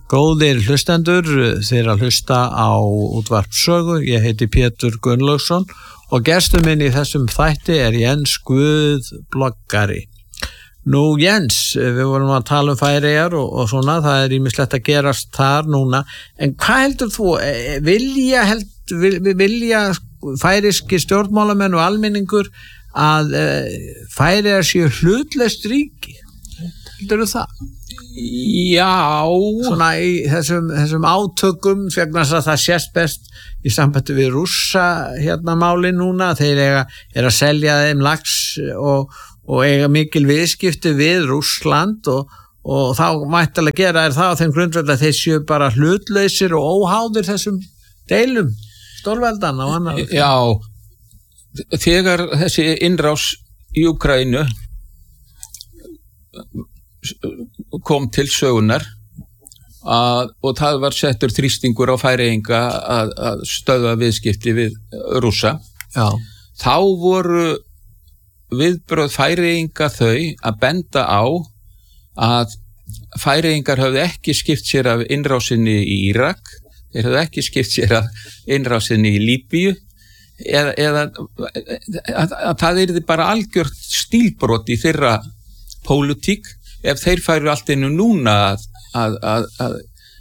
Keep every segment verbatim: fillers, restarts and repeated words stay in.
Góðir hlustendur, þeir að hlusta á útvarp Sögu. Ég heiti Pétur Gunnlaugsson og gestur minn í þessum þætti er Jens Guð bloggari. Nú Jens, við vorum að tala um Færeyjar og, og svona, það er ýmislegt að gerast þar núna, en hvað heldur þú, vilja, held, vil, vilja færeyski stjórnmálamenn og almenningur að Færeyjar séu hlutlaust ríki? Heldur þú það? Já, svona í þessum, þessum átökum vegna þess að það sést best í sambandi við Rússa hérna máli núna, þeir eiga, er að selja þeim lax og, og eiga mikil viðskipti við Rússland og, og þá mættilega gera er það á þeim grundvelli að þeir séu bara hlutlausir og óháðir þessum deilum stórveldana og annað. Já, þegar þessi innrás í Úkraínu kom til sögunar að, og það var settur þrýstingur á Færeyinga að, að stöðva viðskipti við Rússa. Já. Þá voru viðbrögð Færeyinga þau að benda á að Færeyingar höfðu ekki skipt sér af innrásinni í Írak, þeir höfðu ekki skipt sér af innrásinni í Líbíu eða, eða að, að það yrði bara algjört stílbrot í þeirra pólitík ef þeir færu allt innu núna að, að, að, að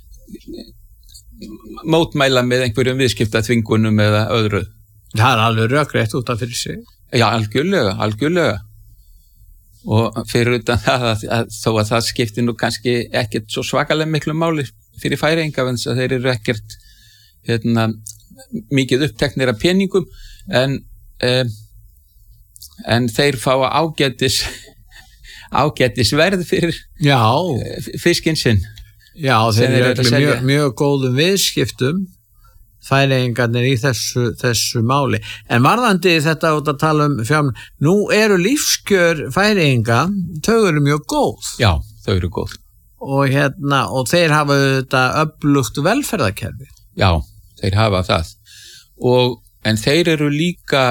mótmæla með einhverjum viðskiptaþvingunum eða öðru. Það er alveg rökrétt út af fyrir sig. Já, algjörlega, algjörlega. Og fyrir utan það að, að þó að það skipti nú kannski ekkert svo svakalega miklu máli fyrir Færeyinga, en þeir eru ekkert hérna, mikið uppteknir af peningum, en, eh, en þeir fá ágætis ágætis verð fyrir Já. fiskinn sinn. Já, þeir eru mjög, mjög góðum viðskiptum Færeyingarnir í þessu, þessu máli. En varðandi þetta út að tala um fjármagn, nú eru lífskjör Færeyinga, þau eru mjög góð. Já, þau eru góð. Og hérna, og þeir hafa þetta öflugt velferðarkerfi. Já, þeir hafa það. Og, en þeir eru líka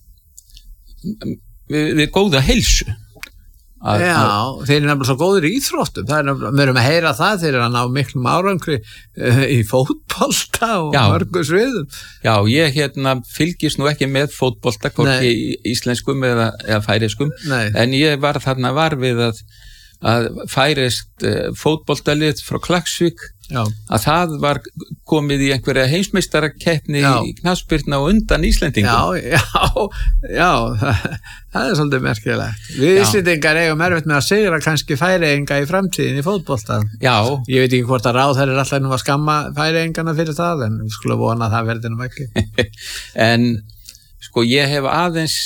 við, við góða heilsu. Að, Já, að, þeir eru nefnilega svo góðir í íþróttum, það er nefnilega, við erum að heyra það, þeir eru að ná miklum árangri uh, í fótbolta og já, mörgum sviðum. Já, ég hérna fylgist nú ekki með fótbolta, hvorki í íslenskum eða, eða færeyskum, Nei. En ég var þarna var við að, að færeyst uh, fótboltalið frá Klaksvík, Já. Að það var komið í einhverja heimsmeistarakeppni í knattspyrnu og undan Íslendingum. Já, já, já, það er svolítið merkilegt. Við Íslendingar eigum erfitt með að sigra kannski Færeyinga í framtíðin í fótbolta. Já. Ég veit ekki hvort að ráðherrar er alltaf nú að skamma Færeyingana fyrir það, en við skulum vona að það verði nú ekki. En sko ég hef aðeins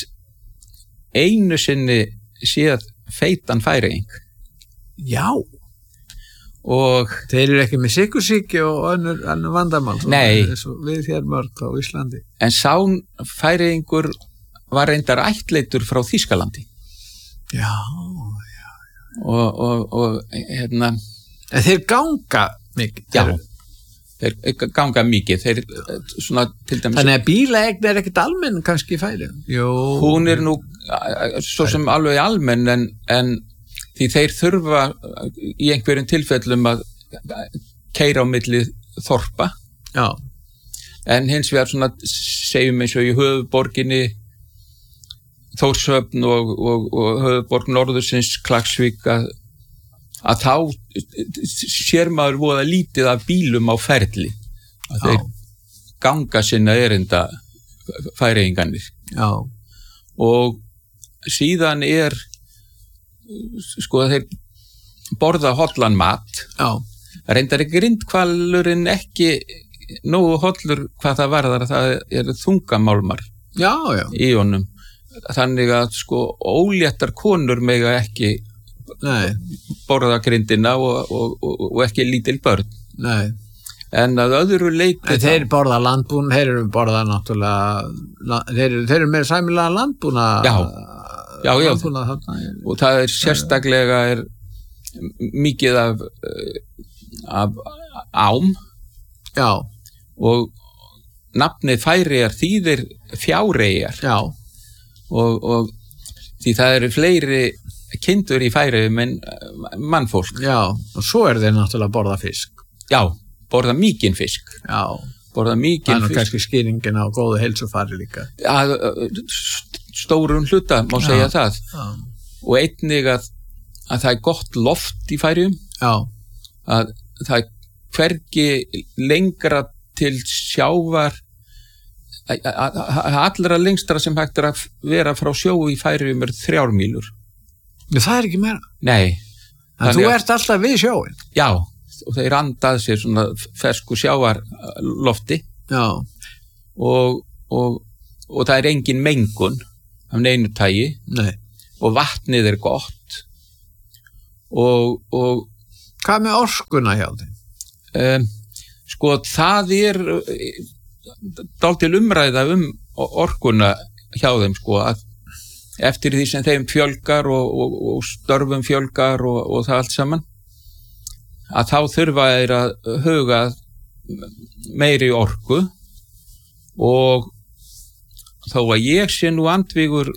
einu sinni séð feitan Færeying. Já. Og þeir eru ekki með sykursýki og önnur, önnur vandamál Nei. Við hér mörg á Íslandi. En sá Færeyingur var reyndar ættleitur frá Þýskalandi. Já, já, já. Og, og, og hérna en þeir ganga mikið. Já, þeir, þeir ganga mikið þeir, svona, til dæmis, Þannig að bílaeign er ekkert almenn kannski í Færeyjum. Hún er nú svo sem alveg almenn, en, en því þeir þurfa í einhverjum tilfellum að keyra á milli þorpa. Já. En hins vegar svona segjum eins og í höfuðborginni Þórshöfn og, og, og höfuðborg norðursins Klaksvík að, að þá sér maður voða lítið af bílum á ferli. Að þeir ganga sinna erinda Færeyingarnir. Já. Og síðan er sko þeir borða hollan mat. Já. Reyndar ekki grindhvalurinn ekki nógu hollur hvað það varðar, það eru þungamálmar já, já. í honum. Þannig að sko óléttar konur mega ekki Nei. borða grindina og, og, og, og ekki lítil börn. Nei. En að öðru leyti þeir borða landbún, þeir eru borða náttúrulega þeir, þeir eru meira sæmilega landbúna. Já. Já, já, landbúna, þarna, og það er sérstaklega er mikið af, af ám. Já. Og nafnið Færeyjar þýðir fjáreyjar. Já. Og, og því það eru fleiri kindur í Færeyjum en mannfólk. Já, og svo er þeir náttúrulega að borða fisk. já, borða mikinn fisk. Já. Borða mikinn fisk. Það er fisk. kannski skýringin á góðu heilsufari líka. Að, stórum hluta, má já. Segja það. Já. Og einnig að, að það er gott loft í Færeyjum. Já. Að það er hvergi lengra til sjávar, allra lengstra sem hægt er að vera frá sjó í Færeyjum er þrjár mílur. Það er ekki meira. Nei. En þú ert alltaf við sjóin. Já, og þeir andað sér svona fersku sjávarlofti. Já. Og, og, og það er engin mengun af neinu tagi. Nei. Og vatnið er gott. Og, og hvað með orkuna hjá þeim? Um, sko, það er dálítil umræða um orkuna hjá þeim, sko, að eftir því sem þeim fjölgar og, og, og störfum fjölgar og, og það allt saman, að þá þurfa þeir að huga meiri orku og þó að ég sé nú andvígur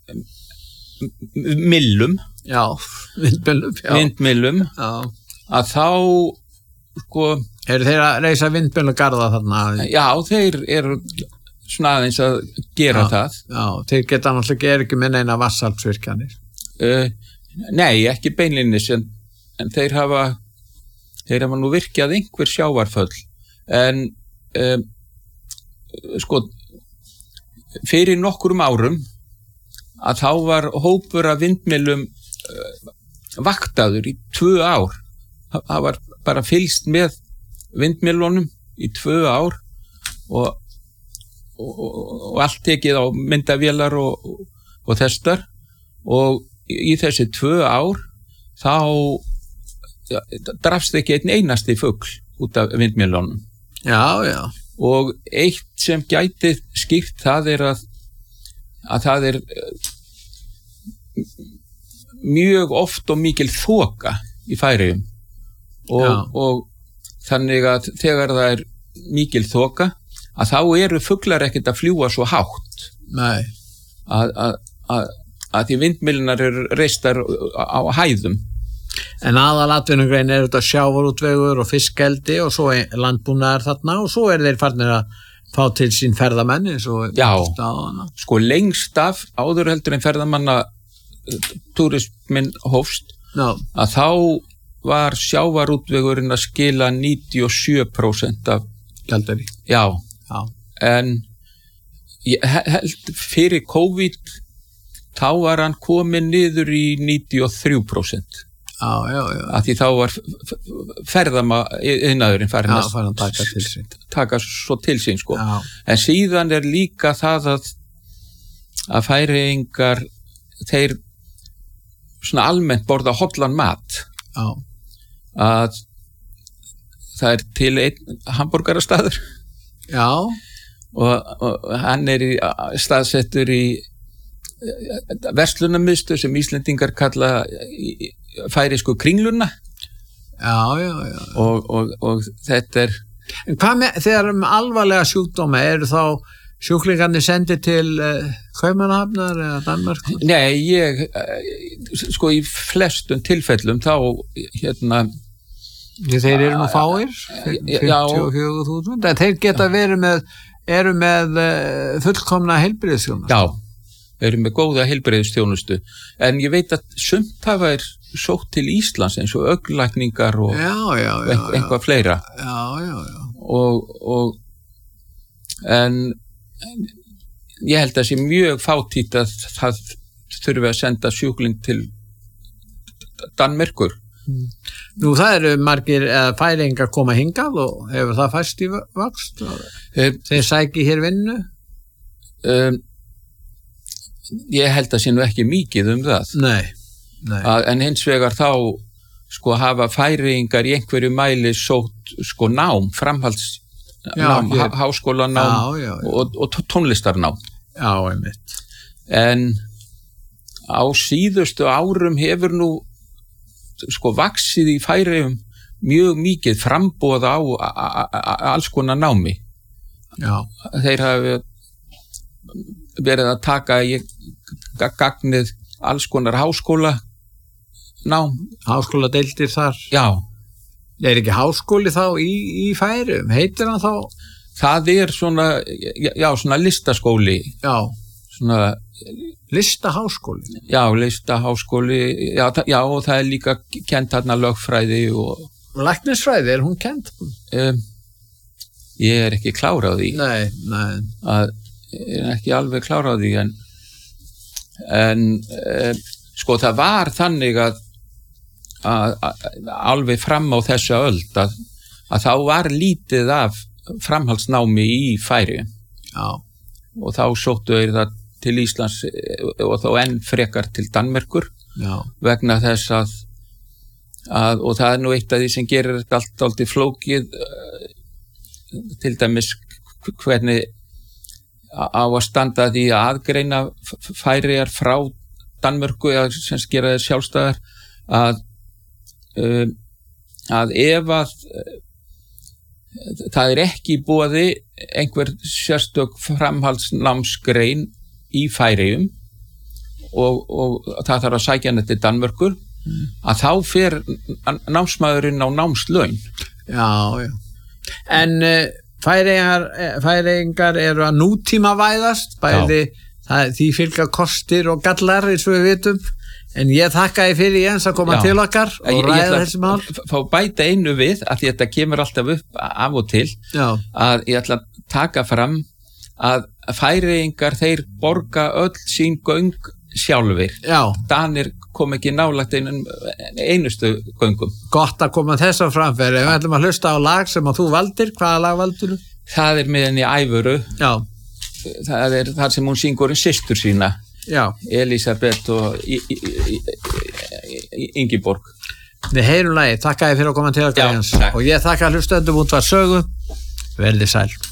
millum, já, vindmillum, já. vindmillum já. Að þá, sko, eru þeir að reisa vindmillugarða þarna? Já, þeir eru svona aðeins að gera já, það. Já, þeir geta náttúrulega ekki með neina vatnsaflsvirkjanir. Uh, nei, ekki beinlinnis, en, en þeir hafa, þeir hafa nú virkjað einhver sjávarföll, en um, sko, fyrir nokkrum árum, að þá var hópur af vindmillum uh, vaktaður í tvö ár. Það var bara fylgst með vindmillunum í tvö ár og Og, og, og allt tekið á myndavélar og, og, og þessar og í þessi tvö ár þá ja, drafst ekki einn einasti fugl út af vindmjölunum. Já, já. Og eitt sem gæti skýrt það er að, að það er mjög oft og mikil þoka í Færeyjum og, og þannig að þegar það er mikil þoka að þá eru fuglar ekkert að fljúa svo hátt. Nei. Að, að, að, að því vindmyllunar eru reistar á hæðum. En aðalatvinnugrein er þetta sjávarútvegur og fiskeldi og svo landbúnaðar þarna og svo er þeir farnir að fá til sín ferðamenn eins og já, sko lengst af áður heldur en ferðamanna túrismin hófst já. Að þá var sjávarútvegurinn að skila níutíu og sjö prósent af gjaldeyri. Já. Já. En ég held fyrir COVID þá var hann komin niður í níutíu og þrjú prósent. Já, já, já. Að því þá var ferðama iðnaðurinn farin að, að taka til sín. Taka svo til sín, sko. Já. En síðan er líka það að að Færeyingar þeir svona almennt borða hollan mat. Já. Að það er til einn hamborgarastaður. Já. Og, og hann er í, staðsettur í verslunarmiðstöð sem Íslendingar kalla í, færeysku kringluna. Já, já, já. Og, og, og þetta er... En hvað með, þegar um alvarlega sjúkdóma, eru þá sjúklingarnir sendið til uh, Kaupmannahafnar eða Danmark? Nei, ég, uh, sko í flestum tilfellum þá, hérna... Þeir eru nú fáir, fimmtíu og fjögur þúsund, en þeir geta verið með, eru með uh, fullkomna heilbrigðisþjónustu. Já, eru með góða heilbrigðisþjónustu, en ég veit að sumt hafa er sótt til Íslands eins og augnlækningar og já, já, já, ein, eitthvað já. fleira. Já, já, já. Og, og, en ég held að það sé mjög fátítt að það þurfi að senda sjúkling til Danmerkur. Mm. Nú það eru margir eða Færeyingar koma hingað og hefur það fæst í vöxt og þeir sæki hér vinnu? Um, ég held að sé nú ekki mikið um það. Nei, nei. Að, en hins vegar þá sko hafa Færeyingar í einhverju mæli sótt sko nám, framhalds já, nám, há, háskólanám já, já, já. Og, og tónlistarnám. Já, einmitt. En á síðustu árum hefur nú sko vaxið í Færeyjum mjög mikið framboð á a, a, a, alls konar námi. Já. Þeir hafa verið að taka í gagnið alls konar háskóla nám. Háskóladeildir þar. Já. Er ekki háskóli þá í, í Færeyjum? Heitir hann þá? Það er svona, já, svona listaskóli. Já. Svona listaháskóli? Já, listaháskóli, já, já, og það er líka kennt þarna lögfræði og... Læknisfræði, er hún kennt? Um, ég er ekki klár á því. Nei, nei. Að, ég er ekki alveg klár á því, en, en um, sko, það var þannig að, að, að alveg fram á þessu öld að, að þá var lítið af framhaldsnámi í Færeyjum. Já. Og þá sóttu þeir það til Íslands og þá enn frekar til Danmerkur. Já. Vegna þess að, að og það er nú eitt af því sem gerir þetta allt aldrei flókið, til dæmis hvernig á að standa því að aðgreina Færeyjar frá Danmörku eða sem gera þeir sjálfstæðar, að um, að ef að það er ekki í boði einhver sérstök framhaldsnámsgrein í Færeyjum og, og það þarf að sækja hann til Danmörkur, mm. að þá fer námsmaðurinn á námslaun. Já, já. En uh, Færeyingar, Færeyingar eru að nútíma væðast, bæði það, því fylgja kostir og gallar eins og við vitum. En ég þakka þið fyrir Jens að koma Já. Til okkar og ég, ræða ég þessi mál. Fá bæta einu við, að því þetta kemur alltaf upp af og til, Já. Að ég ætla að taka fram að Færeyingar, þeir borga öll sín göng sjálfir. Já. Danir kom ekki nálægt einum einustu göngum. Gott að koma þess á framfæri. Við ætlum að hlusta á lag sem að þú valdir. Hvaða lag valdur þú? Það er með henni Ævöru. Já. Það er þar sem hún syngur um systur sína. Já. Elisabeth og Ingiborg. Við heyrum lagi, þakka þér fyrir að koma til að gæjans og ég þakka hlustöndum Útvarp Sögu, verðið sæl.